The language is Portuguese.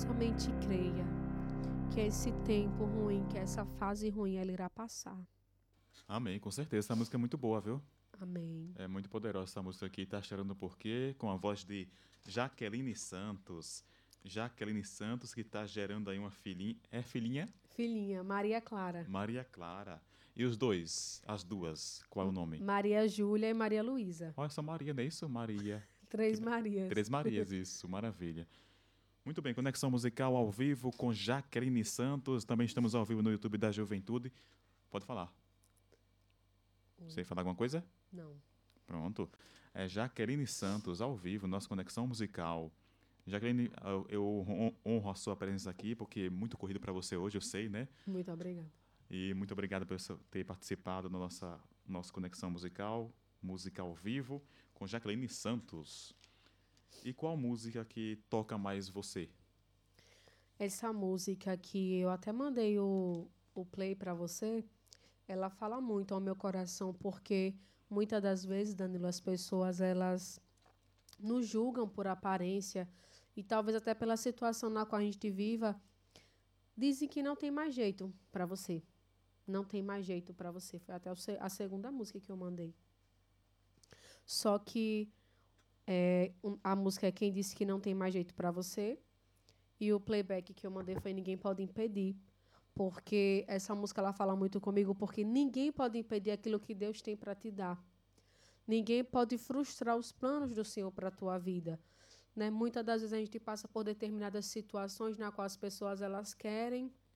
somente creia que esse tempo ruim, que essa fase ruim, ela irá passar. Amém, com certeza. Essa música é muito boa, viu? Amém. É muito poderosa essa música aqui, Tá Cheirando Por Quê? Com a voz de Jaqueline Santos. Jaqueline Santos, que tá gerando aí uma filhinha. É filhinha? Filhinha, Maria Clara. Maria Clara. E os dois, as duas, qual é o nome? Maria Júlia e Maria Luísa. Olha só, Maria, não é isso? Maria. Três Marias. Três Marias, isso, maravilha. Muito bem, Conexão Musical ao vivo com Jaqueline Santos. Também estamos ao vivo no YouTube da Juventude. Pode falar. Você ia falar alguma coisa? Não. Pronto. É Jaqueline Santos, ao vivo, nossa Conexão Musical. Jaqueline, eu honro a sua presença aqui, porque é muito corrido para você hoje, eu sei, né? Muito obrigada. E muito obrigado por ter participado da nossa Conexão Musical, música ao vivo, com Jaqueline Santos. E qual música que toca mais você? Essa música que eu até mandei o play para você, ela fala muito ao meu coração, porque muitas das vezes, Danilo, as pessoas, elas nos julgam por aparência e talvez até pela situação na qual a gente viva, dizem que não tem mais jeito para você. Não tem mais jeito para você. Foi até a segunda música que eu mandei. Só que a música é Quem Disse Que Não Tem Mais Jeito para Você. E o playback que eu mandei foi Ninguém Pode Impedir. Porque essa música ela fala muito comigo, porque ninguém pode impedir aquilo que Deus tem para te dar. Ninguém pode frustrar os planos do Senhor para a tua vida. Né? Muitas das vezes a gente passa por determinadas situações na qual as pessoas elas querem